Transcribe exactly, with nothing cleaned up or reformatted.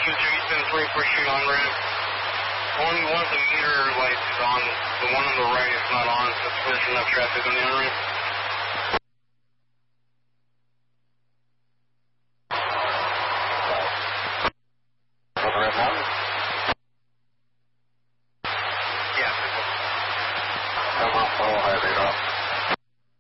two two seven three, First Street on ramp. Only one of the meter lights is on. The one on the right is not on, so there's enough traffic on the on ramp.